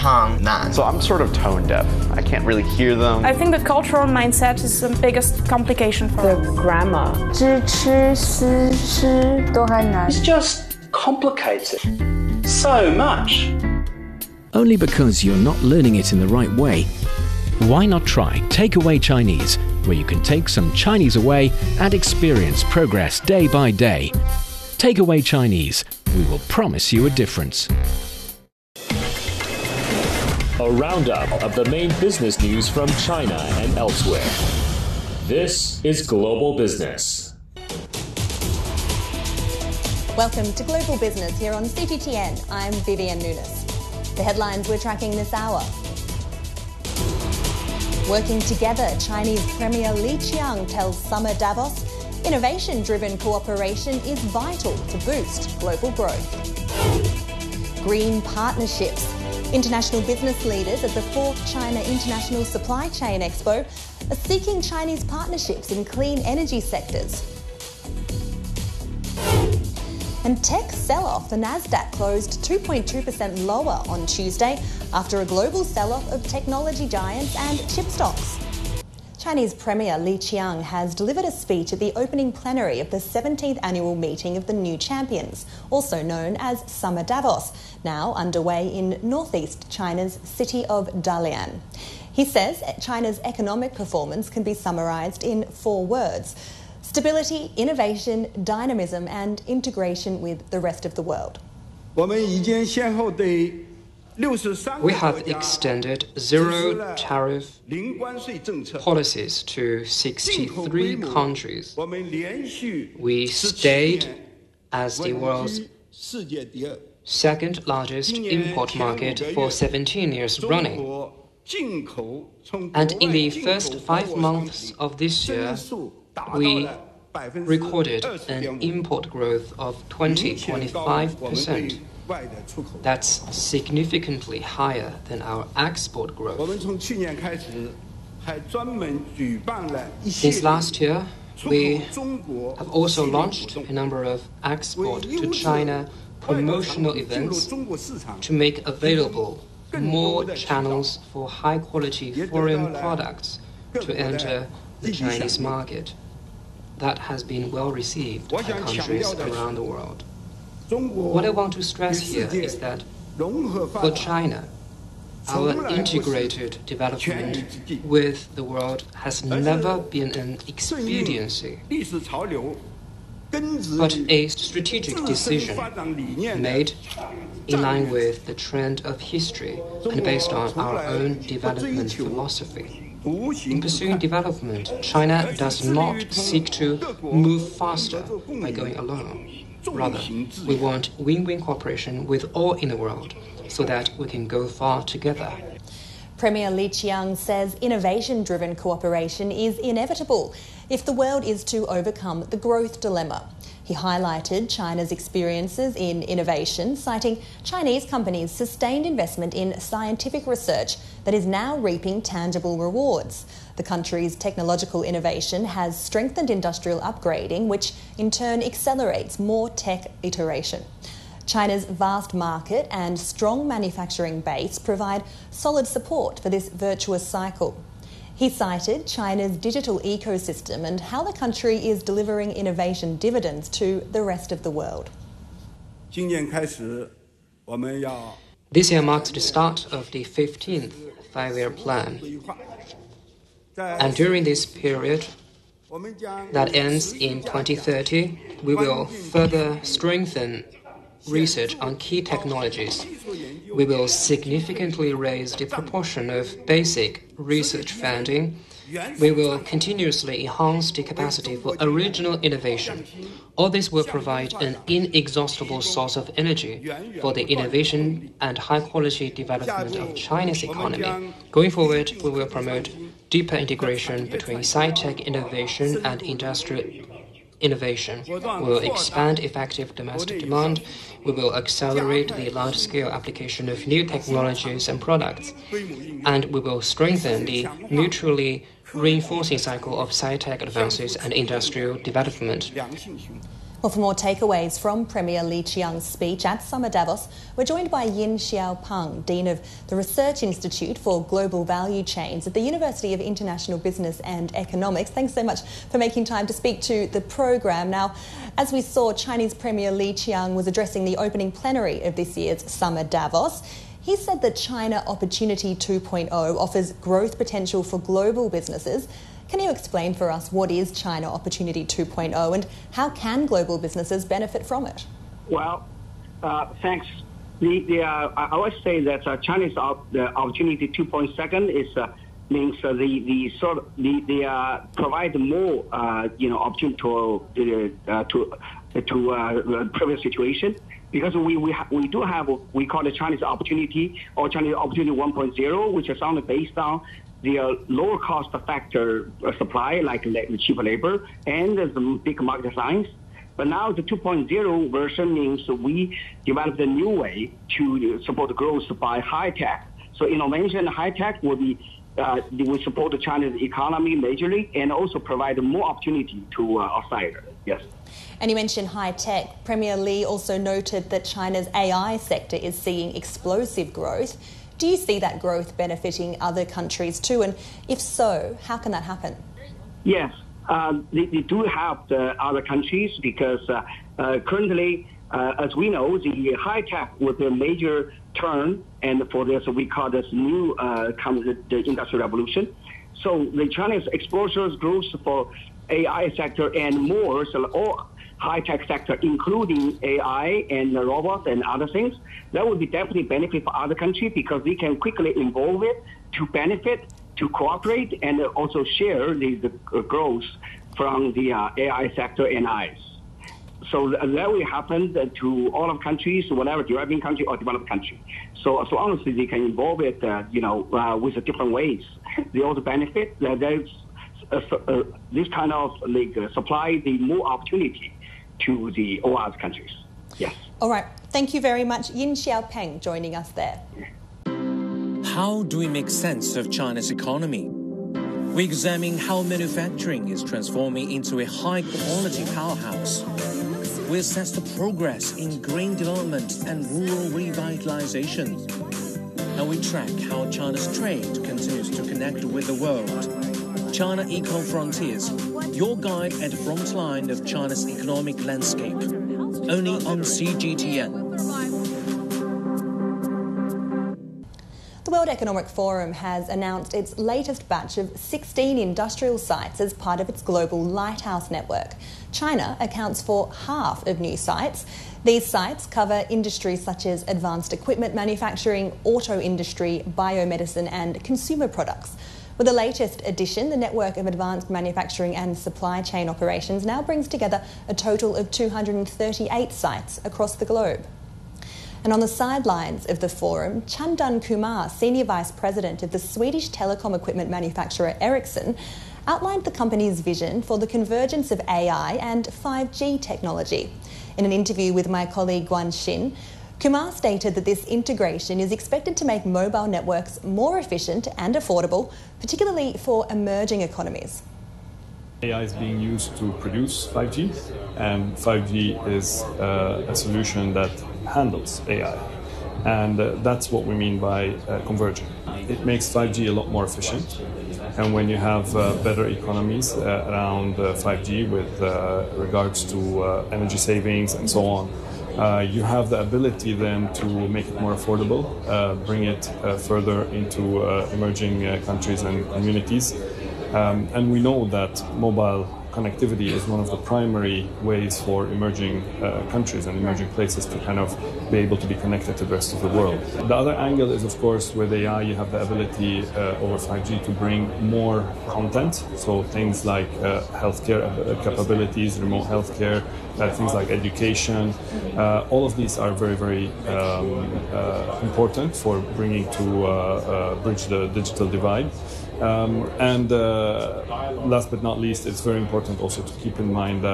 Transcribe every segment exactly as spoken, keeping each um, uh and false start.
常难。 So I'm sort of tone deaf. I can't really hear them. I think the cultural mindset is the biggest complication for the grammar. 知吃思诗都很难。 It's just complicated so much. Only because you're not learning it in the right way. Why not try Takeaway Chinese, where you can take some Chinese away and experience progress day by day. Takeaway Chinese, we will promise you a difference. A roundup of the main business news from China and elsewhere. This is Global Business. Welcome to Global Business here on C G T N. I'm Vivian Nunes. The headlines we're tracking this hour. Working together, Chinese Premier Li Qiang tells Summer Davos, innovation-driven cooperation is vital to boost global growth. Green partnerships. International business leaders at the fourth China International Supply Chain Expo are seeking Chinese partnerships in clean energy sectors. And tech sell-off, the Nasdaq closed two point two percent lower on Tuesday after a global sell-off of technology giants and chip stocks. Chinese Premier Li Qiang has delivered a speech at the opening plenary of the seventeenth annual meeting of the New Champions, also known as Summer Davos, now underway in northeast China's city of Dalian. He says China's economic performance can be summarised in four words: stability, innovation, dynamism and integration with the rest of the world. We have extended zero tariff policies to sixty-three countries. We stayed as the world's second largest import market for seventeen years running. And in the first five months of this year, we recorded an import growth of twenty point five percent. That's significantly higher than our export growth. Since last year, we have also launched a number of export to China promotional events to make available more channels for high-quality foreign products to enter the Chinese market. That has been well received by countries around the world. What I want to stress here is that for China, our integrated development with the world has never been an expediency, but a strategic decision made in line with the trend of history and based on our own development philosophy. In pursuing development, China does not seek to move faster by going alone. Rather, we want win-win cooperation with all in the world so that we can go far together. Premier Li Qiang says innovation-driven cooperation is inevitable if the world is to overcome the growth dilemma. He highlighted China's experiences in innovation, citing Chinese companies' sustained investment in scientific research that is now reaping tangible rewards. The country's technological innovation has strengthened industrial upgrading, which in turn accelerates more tech iteration. China's vast market and strong manufacturing base provide solid support for this virtuous cycle. He cited China's digital ecosystem and how the country is delivering innovation dividends to the rest of the world. This year marks the start of the fifteenth five-year plan. And during this period, that ends in twenty thirty, we will further strengthen research on key technologies. We will significantly raise the proportion of basic research funding. We will continuously enhance the capacity for original innovation. All this will provide an inexhaustible source of energy for the innovation and high-quality development of China's economy. Going forward, we will promote deeper integration between sci-tech innovation and industrial innovation. We will expand effective domestic demand. We will accelerate the large-scale application of new technologies and products. And we will strengthen the mutually reinforcing cycle of sci-tech advances and industrial development. Well, for more takeaways from Premier Li Qiang's speech at Summer Davos, we're joined by Yin Xiaopeng, Dean of the Research Institute for Global Value Chains at the University of International Business and Economics. Thanks so much for making time to speak to the program. Now, as we saw, Chinese Premier Li Qiang was addressing the opening plenary of this year's Summer Davos. He said that China Opportunity two point oh offers growth potential for global businesses. Can you explain for us what is China Opportunity two point oh and how can global businesses benefit from it? Well, uh, thanks. The, the, uh, I always say that uh, China's op- the Opportunity two point oh is uh, means uh, the the sort of the, the uh, provide more uh, you know opportunity to uh, to to uh, previous situation. Because we we, ha- we do have we call it Chinese Opportunity or Chinese Opportunity one point oh, which is only based on the uh, lower cost factor uh, supply, like la- cheaper labor, and uh, some big market size. But now the two point oh version means we developed a new way to support growth by high tech. So innovation and high tech will be uh, will support the Chinese economy majorly and also provide more opportunity to uh, outsiders. Yes. And you mentioned high tech. Premier Li also noted that China's A I sector is seeing explosive growth. Do you see that growth benefiting other countries too? And if so, how can that happen? Yes, uh, they, they do help the other countries because uh, uh, currently, uh, as we know, the high tech was a major turn, and for this we call this new uh, comes the, the industrial revolution. So the Chinese exposures growth for A I sector and more, so all high-tech sector, including A I and robots and other things, that would be definitely benefit for other countries because they can quickly involve it to benefit, to cooperate, and also share the, the growth from the uh, A I sector and I C E. So that will happen to all of countries, whatever developing country or developed country. So as long as they can involve it, uh, you know, uh, with uh, different ways, they also benefit. Uh, there's uh, uh, this kind of like uh, supply the more opportunity to the all other countries. Yes. All right. Thank you very much. Yin Xiaopeng joining us there. How do we make sense of China's economy? We examine how manufacturing is transforming into a high-quality powerhouse. We assess the progress in green development and rural revitalization. And we track how China's trade continues to connect with the world. China Eco Frontiers, your guide at the front line of China's economic landscape. Only on C G T N. The World Economic Forum has announced its latest batch of sixteen industrial sites as part of its global lighthouse network. China accounts for half of new sites. These sites cover industries such as advanced equipment manufacturing, auto industry, biomedicine and consumer products. With the latest addition, the network of advanced manufacturing and supply chain operations now brings together a total of two hundred thirty-eight sites across the globe. And on the sidelines of the forum, Chandan Kumar, Senior Vice President of the Swedish telecom equipment manufacturer Ericsson, outlined the company's vision for the convergence of A I and five G technology. In an interview with my colleague Guan Xin, Kumar stated that this integration is expected to make mobile networks more efficient and affordable, particularly for emerging economies. A I is being used to produce five G, and five G is uh, a solution that handles A I. And uh, that's what we mean by uh, converging. It makes five G a lot more efficient. And when you have uh, better economies uh, around uh, five G with uh, regards to uh, energy savings and so on, Uh, you have the ability then to make it more affordable, uh, bring it uh, further into uh, emerging uh, countries and communities. Um, and we know that mobile connectivity is one of the primary ways for emerging uh, countries and emerging places to kind of be able to be connected to the rest of the world. The other angle is, of course, with A I, you have the ability uh, over five G to bring more content. So things like uh, healthcare capabilities, remote healthcare, uh, things like education. Uh, all of these are very, very um, uh, important for bringing to uh, uh, bridge the digital divide. Um, and uh, last but not least, it's very important also to keep in mind that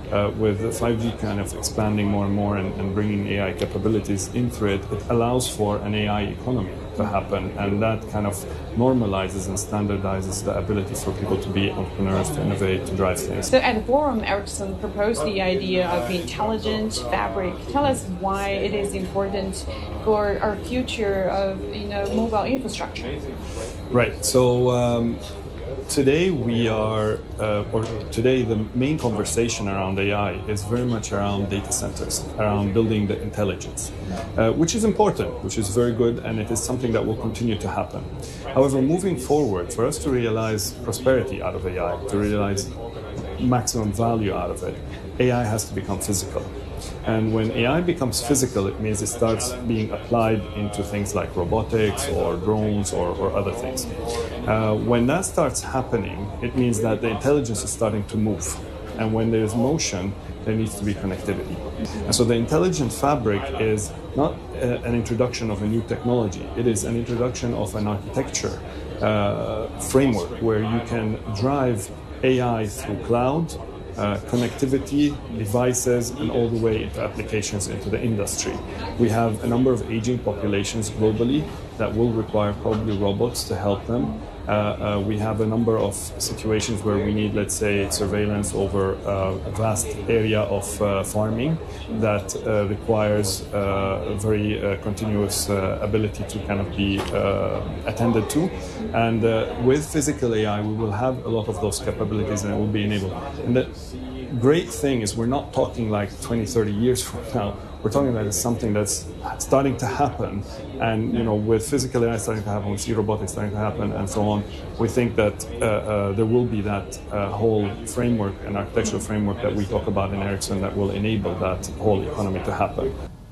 uh, with five G kind of expanding more and more and, and bringing A I capabilities into it, it allows for an A I economy to happen, and that kind of normalizes and standardizes the ability for people to be entrepreneurs, to innovate, to drive things. So at the forum, Ericsson proposed the idea of the intelligent fabric. Tell us why it is important for our future of you know mobile infrastructure. Right. So um, today we are, uh, or today the main conversation around A I is very much around data centers, around building the intelligence, uh, which is important, which is very good, and it is something that will continue to happen. However, moving forward, for us to realize prosperity out of A I, to realize maximum value out of it, A I has to become physical. And when A I becomes physical, it means it starts being applied into things like robotics or drones or, or other things. Uh, when that starts happening, it means that the intelligence is starting to move. And when there's motion, there needs to be connectivity. And so the intelligent fabric is not a, an introduction of a new technology. It is an introduction of an architecture uh, framework where you can drive A I through cloud, Uh, connectivity, devices, and all the way into applications into the industry. We have a number of aging populations globally that will require probably robots to help them. Uh, uh, we have a number of situations where we need, let's say, surveillance over uh, a vast area of uh, farming that uh, requires uh, a very uh, continuous uh, ability to kind of be uh, attended to. And uh, with physical A I, we will have a lot of those capabilities and it will be enabled. And the great thing is we're not talking like twenty, thirty years from now. We're talking about something that's starting to happen. And, you know, with physical A I starting to happen, we see robotics starting to happen and so on. We think that uh, uh, there will be that uh, whole framework and architectural framework that we talk about in Ericsson that will enable that whole economy to happen.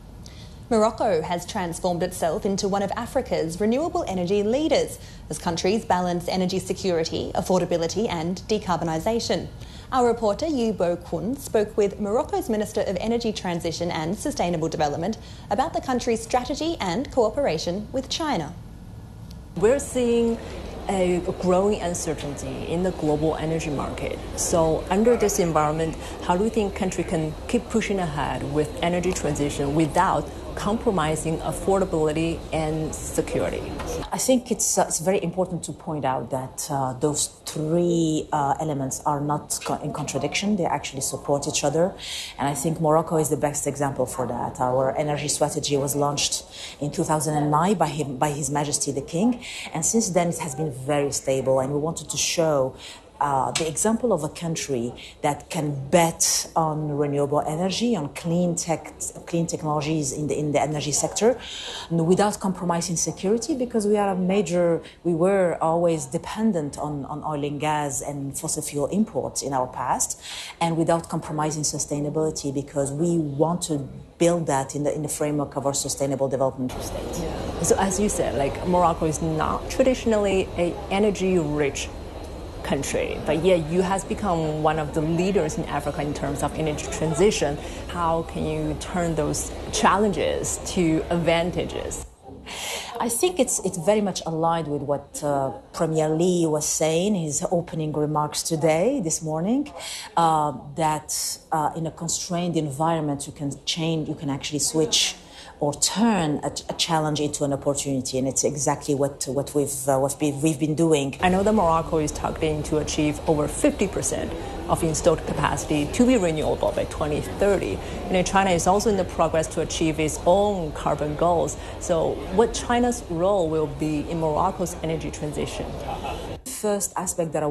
Morocco has transformed itself into one of Africa's renewable energy leaders as countries balance energy security, affordability and decarbonisation. Our reporter Yu Bo Kun spoke with Morocco's Minister of Energy Transition and Sustainable Development about the country's strategy and cooperation with China. We're seeing a growing uncertainty in the global energy market. So under this environment, how do you think country can keep pushing ahead with energy transition without compromising affordability and security? I think it's uh, it's very important to point out that uh, those three uh, elements are not co- in contradiction. They actually support each other. And I think Morocco is the best example for that. Our energy strategy was launched in two thousand nine by him, by His Majesty the King. And since then, it has been very stable. And we wanted to show Uh, the example of a country that can bet on renewable energy, on clean tech, clean technologies in the in the energy sector, without compromising security, because we are a major, we were always dependent on, on oil and gas and fossil fuel imports in our past, and without compromising sustainability, because we want to build that in the in the framework of our sustainable development state. Yeah. So as you said, like Morocco is not traditionally a energy-rich country, but yet you has become one of the leaders in Africa in terms of energy transition. How can you turn those challenges to advantages? I think it's it's very much aligned with what uh, Premier Li was saying in his opening remarks today, this morning, uh, that uh, in a constrained environment you can change, you can actually switch or turn a, a challenge into an opportunity, and it's exactly what what we've uh, what we've been doing. I know that Morocco is targeting to achieve over fifty percent of installed capacity to be renewable by twenty thirty. And China is also in the progress to achieve its own carbon goals. So, what China's role will be in Morocco's energy transition? First aspect that I